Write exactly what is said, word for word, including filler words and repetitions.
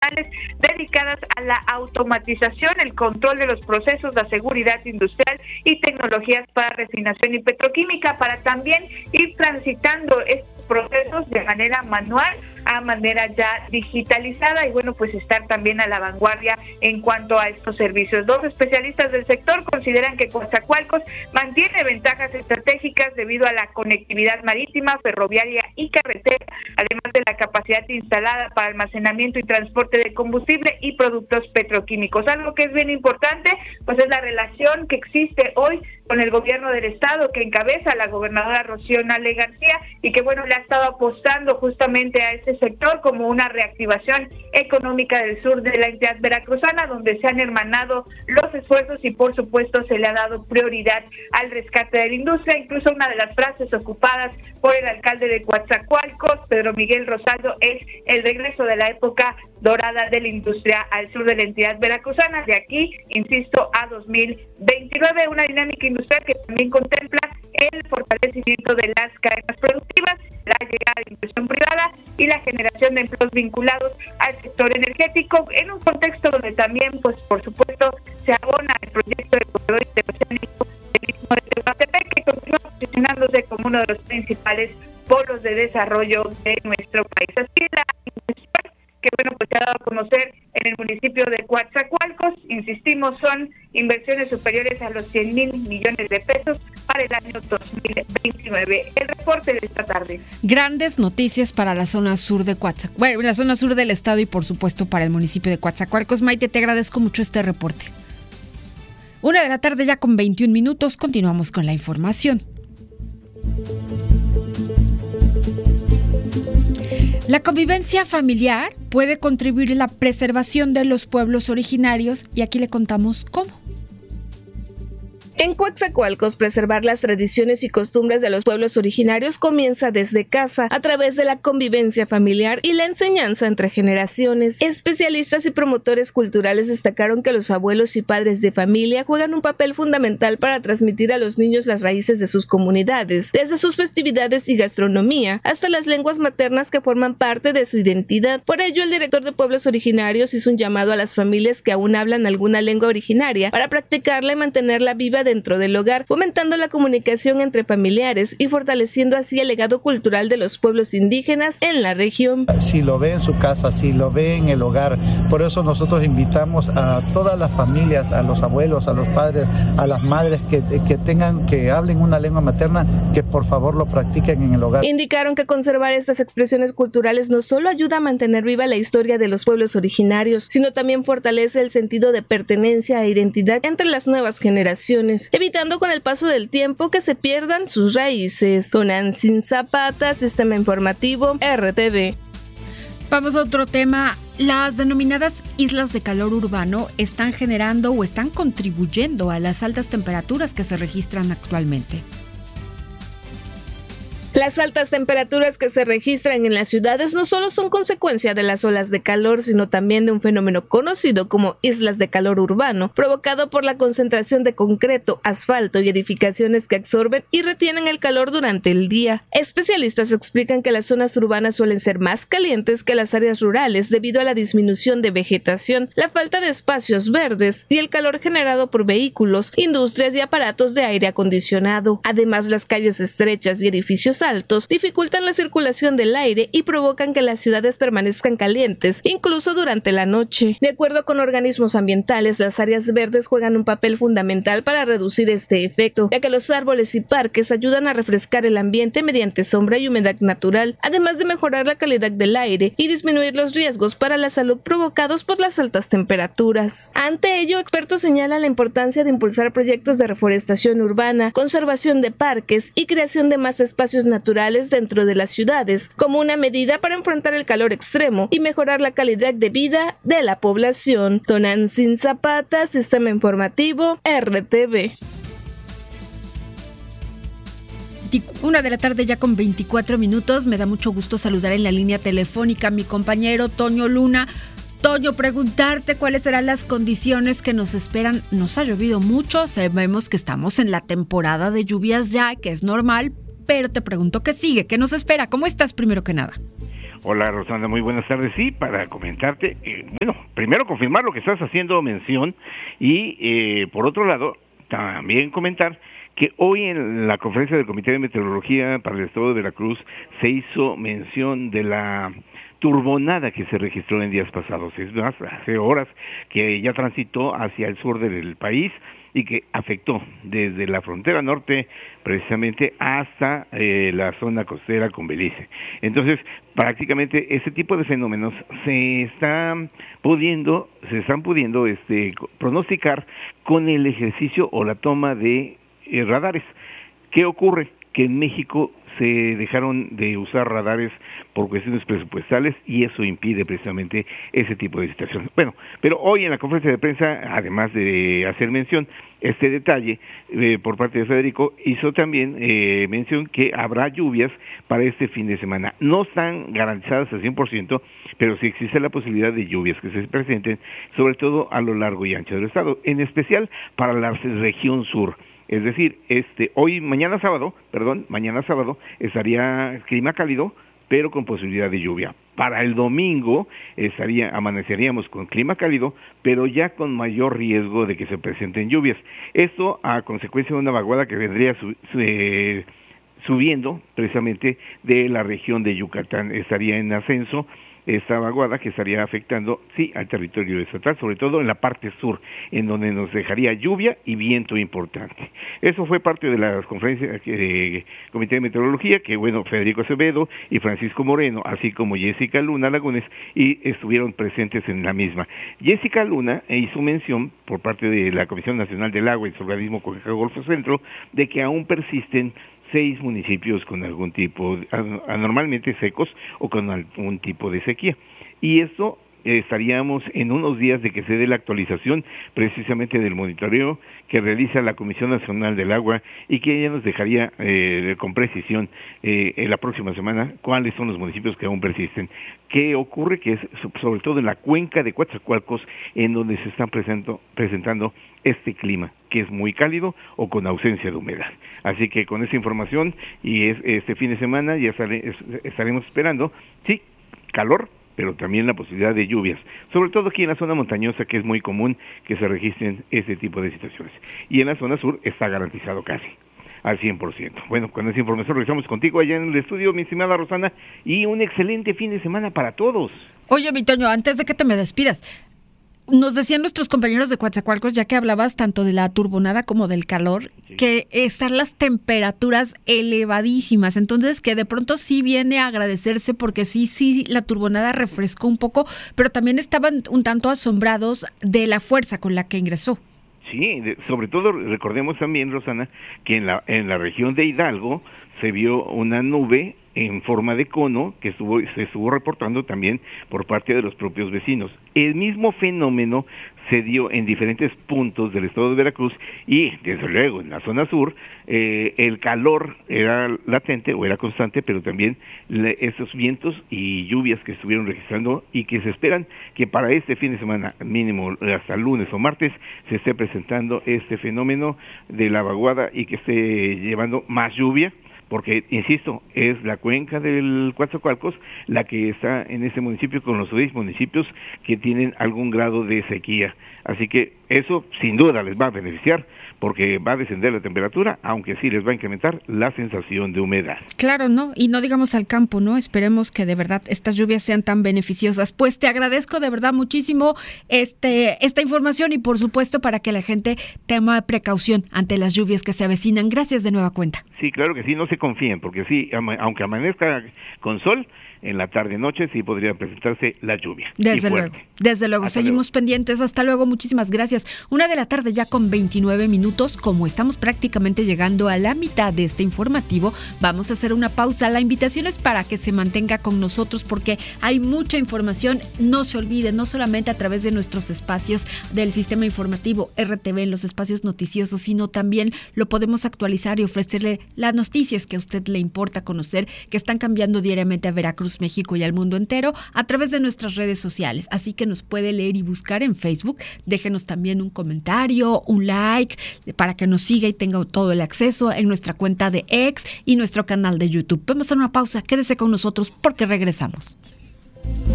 dedicadas a la automatización, el control de los procesos, la seguridad industrial y tecnologías para refinación y petroquímica, para también ir transitando estos procesos de manera manual a manera ya digitalizada y bueno, pues estar también a la vanguardia en cuanto a estos servicios. Dos especialistas del sector consideran que Coatzacoalcos mantiene ventajas estratégicas debido a la conectividad marítima, ferroviaria y carretera, además de la capacidad instalada para almacenamiento y transporte de combustible y productos petroquímicos. Algo que es bien importante, pues es la relación que existe hoy con el gobierno del estado que encabeza la gobernadora Rocío Nale García y que bueno, le ha estado apostando justamente a este sector como una reactivación económica del sur de la entidad veracruzana, donde se han hermanado los esfuerzos y por supuesto se le ha dado prioridad al rescate de la industria. Incluso una de las frases ocupadas por el alcalde de Coatzacoalcos, Pedro Miguel Rosaldo, es el regreso de la época dorada de la industria al sur de la entidad veracruzana, de aquí, insisto, a dos mil veintinueve, una dinámica industrial que también contempla el fortalecimiento de las cadenas productivas, la llegada de inversión privada y la generación de empleos vinculados al sector energético, en un contexto donde también, pues por supuesto, se abona el proyecto de corredor interoceánico del Istmo de Tehuantepec, que continúa posicionándose como uno de los principales polos de desarrollo de nuestro país. Así la inversión que bueno, pues se ha dado a conocer en el municipio de Coatzacoalcos, insistimos, son inversiones superiores a los cien mil millones de pesos para el año dos mil veintinueve. El reporte de esta tarde. Grandes noticias para la zona sur de Coatzacoalcos, bueno, la zona sur del estado y por supuesto para el municipio de Coatzacoalcos. Maite, te agradezco mucho este reporte. Una de la tarde ya con veintiún minutos, continuamos con la información. La convivencia familiar puede contribuir a la preservación de los pueblos originarios y aquí le contamos cómo. En Coatzacoalcos, preservar las tradiciones y costumbres de los pueblos originarios comienza desde casa, a través de la convivencia familiar y la enseñanza entre generaciones. Especialistas y promotores culturales destacaron que los abuelos y padres de familia juegan un papel fundamental para transmitir a los niños las raíces de sus comunidades, desde sus festividades y gastronomía, hasta las lenguas maternas que forman parte de su identidad. Por ello, el director de Pueblos Originarios hizo un llamado a las familias que aún hablan alguna lengua originaria para practicarla y mantenerla viva dentro del hogar, fomentando la comunicación entre familiares y fortaleciendo así el legado cultural de los pueblos indígenas en la región. Si lo ve en su casa, si lo ve en el hogar, por eso nosotros invitamos a todas las familias, a los abuelos, a los padres, a las madres que, que tengan, que hablen una lengua materna, que por favor lo practiquen en el hogar. Indicaron que conservar estas expresiones culturales no solo ayuda a mantener viva la historia de los pueblos originarios, sino también fortalece el sentido de pertenencia e identidad entre las nuevas generaciones, evitando con el paso del tiempo que se pierdan sus raíces. Con Ansin Zapata, Sistema Informativo, R T V. Vamos a otro tema. Las denominadas islas de calor urbano están generando o están contribuyendo a las altas temperaturas que se registran actualmente. Las altas temperaturas que se registran en las ciudades no solo son consecuencia de las olas de calor, sino también de un fenómeno conocido como islas de calor urbano, provocado por la concentración de concreto, asfalto y edificaciones que absorben y retienen el calor durante el día. Especialistas explican que las zonas urbanas suelen ser más calientes que las áreas rurales debido a la disminución de vegetación, la falta de espacios verdes y el calor generado por vehículos, industrias y aparatos de aire acondicionado. Además, las calles estrechas y edificios altos dificultan la circulación del aire y provocan que las ciudades permanezcan calientes, incluso durante la noche. De acuerdo con organismos ambientales, las áreas verdes juegan un papel fundamental para reducir este efecto, ya que los árboles y parques ayudan a refrescar el ambiente mediante sombra y humedad natural, además de mejorar la calidad del aire y disminuir los riesgos para la salud provocados por las altas temperaturas. Ante ello, expertos señalan la importancia de impulsar proyectos de reforestación urbana, conservación de parques y creación de más espacios naturales dentro de las ciudades, como una medida para enfrentar el calor extremo y mejorar la calidad de vida de la población. Tonantzin Zapata, Sistema Informativo, R T V. Una de la tarde ya con veinticuatro minutos. Me da mucho gusto saludar en la línea telefónica a mi compañero Toño Luna. Toño, preguntarte cuáles serán las condiciones que nos esperan. Nos ha llovido mucho, sabemos que estamos en la temporada de lluvias ya, que es normal, pero te pregunto qué sigue, qué nos espera. ¿Cómo estás primero que nada? Hola Rosana, muy buenas tardes. Sí, para comentarte, eh, bueno, primero confirmar lo que estás haciendo mención y eh, por otro lado, también comentar que hoy en la conferencia del Comité de Meteorología para el Estado de Veracruz se hizo mención de la turbonada que se registró en días pasados. Es más, hace horas que ya transitó hacia el sur del país y que afectó desde la frontera norte precisamente hasta eh, la zona costera con Belice. Entonces, prácticamente ese tipo de fenómenos se están pudiendo, se están pudiendo este, pronosticar con el ejercicio o la toma de eh, radares. ¿Qué ocurre? Que en México se dejaron de usar radares por cuestiones presupuestales y eso impide precisamente ese tipo de situaciones. Bueno, pero hoy en la conferencia de prensa, además de hacer mención este detalle eh, por parte de Federico, hizo también eh, mención que habrá lluvias para este fin de semana. No están garantizadas al cien por ciento, pero sí existe la posibilidad de lluvias que se presenten, sobre todo a lo largo y ancho del estado, en especial para la región sur. Es decir, este hoy, mañana sábado, perdón, mañana sábado estaría clima cálido, pero con posibilidad de lluvia. Para el domingo estaría, amaneceríamos con clima cálido, pero ya con mayor riesgo de que se presenten lluvias. Esto a consecuencia de una vaguada que vendría su, su, eh, subiendo precisamente de la región de Yucatán. Estaría en ascenso esta vaguada que estaría afectando, sí, al territorio estatal, sobre todo en la parte sur, en donde nos dejaría lluvia y viento importante. Eso fue parte de las conferencias del Comité de Meteorología, que bueno, Federico Acevedo y Francisco Moreno, así como Jessica Luna Lagunes, y estuvieron presentes en la misma. Jessica Luna hizo mención, por parte de la Comisión Nacional del Agua y su organismo Cogeca Golfo Centro, de que aún persisten seis municipios con algún tipo, anormalmente secos o con algún tipo de sequía. Y esto eh, estaríamos en unos días de que se dé la actualización precisamente del monitoreo que realiza la Comisión Nacional del Agua y que ya nos dejaría eh, con precisión eh, en la próxima semana cuáles son los municipios que aún persisten. ¿Qué ocurre? Que es sobre todo en la cuenca de Coatzacoalcos en donde se está presento, presentando este clima, que es muy cálido o con ausencia de humedad. Así que con esa información y es, este fin de semana ya sale, es, estaremos esperando, sí, calor, pero también la posibilidad de lluvias, sobre todo aquí en la zona montañosa, que es muy común que se registren este tipo de situaciones. Y en la zona sur está garantizado casi al cien por ciento. Bueno, con esa información regresamos contigo allá en el estudio, mi estimada Rosana, y un excelente fin de semana para todos. Oye, mi Toño, antes de que te me despidas, nos decían nuestros compañeros de Coatzacoalcos, ya que hablabas tanto de la turbonada como del calor, sí, que están las temperaturas elevadísimas, entonces que de pronto sí viene a agradecerse porque sí, sí, la turbonada refrescó un poco, pero también estaban un tanto asombrados de la fuerza con la que ingresó. Sí, de, sobre todo recordemos también, Rosana, que en la, en la región de Hidalgo se vio una nube en forma de cono que estuvo, se estuvo reportando también por parte de los propios vecinos. El mismo fenómeno se dio en diferentes puntos del estado de Veracruz y, desde luego, en la zona sur, eh, el calor era latente o era constante, pero también le, esos vientos y lluvias que estuvieron registrando y que se esperan que para este fin de semana, mínimo hasta lunes o martes, se esté presentando este fenómeno de la vaguada y que esté llevando más lluvia, porque, insisto, es la cuenca del Coatzacoalcos la que está en este municipio con los seis municipios que tienen algún grado de sequía. Así que eso sin duda les va a beneficiar porque va a descender la temperatura, aunque sí les va a incrementar la sensación de humedad. Claro, ¿no? Y no digamos al campo, ¿no? Esperemos que de verdad estas lluvias sean tan beneficiosas. Pues te agradezco de verdad muchísimo este esta información y por supuesto para que la gente tome precaución ante las lluvias que se avecinan. Gracias de nueva cuenta. Sí, claro que sí, no se confíen, porque sí, aunque amanezca con sol, en la tarde-noche sí podría presentarse la lluvia. Desde luego, desde luego. Hasta Seguimos luego. pendientes. Hasta luego, muchísimas gracias. Una de la tarde ya con veintinueve minutos. Como estamos prácticamente llegando a la mitad de este informativo, vamos a hacer una pausa. La invitación es para que se mantenga con nosotros porque hay mucha información. No se olvide, no solamente a través de nuestros espacios del sistema informativo R T V, en los espacios noticiosos, sino también lo podemos actualizar y ofrecerle las noticias que a usted le importa conocer, que están cambiando diariamente a Veracruz. Veracruz, México y al mundo entero a través de nuestras redes sociales. Así que nos puede leer y buscar en Facebook. Déjenos también un comentario, un like, para que nos siga y tenga todo el acceso en nuestra cuenta de X y nuestro canal de YouTube. Vamos a hacer una pausa. Quédese con nosotros porque regresamos.